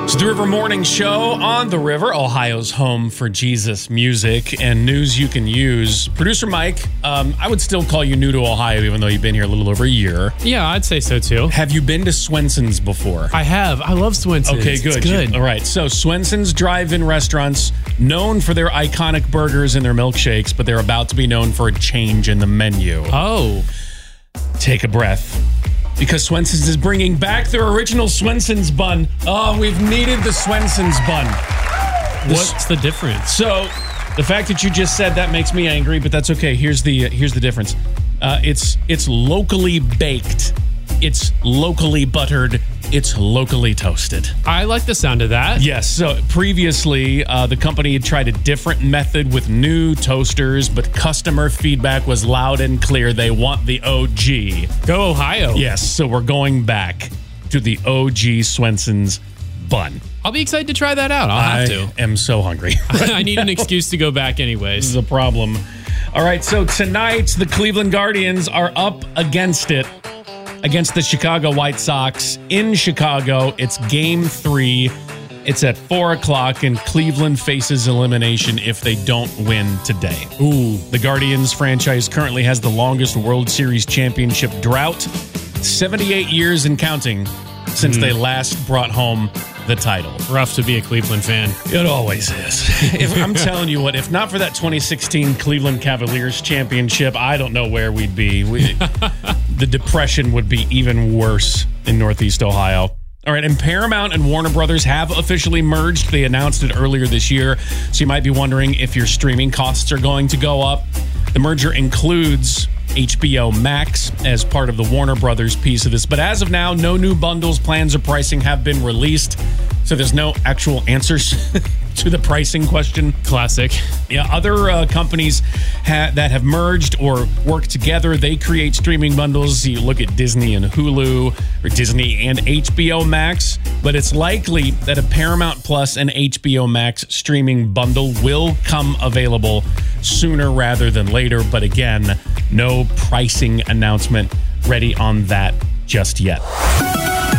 It's the River Morning Show on the River, Ohio's home for Jesus music and news you can use. Producer Mike, I would still call you new to Ohio, even though you've been here a little over a year. Yeah, I'd say so too. Have you been to Swenson's before? I have. I love Swenson's. Okay, good. It's good. All right. So Swenson's drive-in restaurants, known for their iconic burgers and their milkshakes, but they're about to be known for a change in the menu. Oh. Take a breath. Because Swenson's is bringing back their original Swenson's bun. Oh, we've needed the Swenson's bun. What's the difference? So, the fact that you just said that makes me angry, but that's okay. Here's the difference. It's locally baked. It's locally buttered. It's locally toasted. I like the sound of that. Yes. So previously, the company had tried a different method with new toasters, but customer feedback was loud and clear. They want the OG. Go Ohio. Yes. So we're going back to the OG Swenson's bun. I'll be excited to try that out. I'll have to. I am so hungry. I need an excuse to go back This anyways. is a problem. All right. So tonight, the Cleveland Guardians are up against it. Against the Chicago White Sox in Chicago. It's game 3. It's at 4 o'clock, and Cleveland faces elimination if they don't win today. Ooh. The Guardians franchise currently has the longest World Series championship drought, 78 years and counting, since they last brought home the title. Rough to be a Cleveland fan. It always is. I'm telling you what, if not for that 2016 Cleveland Cavaliers championship, I don't know where we'd be. The depression would be even worse in Northeast Ohio. All right, and Paramount and Warner Brothers have officially merged. They announced it earlier this year, so you might be wondering if your streaming costs are going to go up. The merger includes HBO Max as part of the Warner Brothers piece of this. But as of now, no new bundles, plans, or pricing have been released. So there's no actual answers to the pricing question. Classic. Yeah, other companies that have merged or worked together, they create streaming bundles. You look at Disney and Hulu, or Disney and HBO Max. But it's likely that a Paramount Plus and HBO Max streaming bundle will come available sooner rather than later. But again, no pricing announcement ready on that just yet.